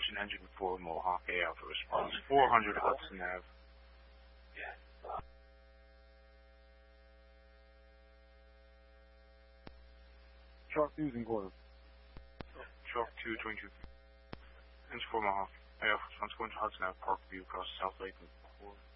Attention engine 4 Mohawk A Alpha response 400 Hudson Ave. Truck 2's in quarters. Truck 2, 22. Engine 4 Mohawk A Alpha response 400 Hudson Ave, Parkview across South Lake and Quarters.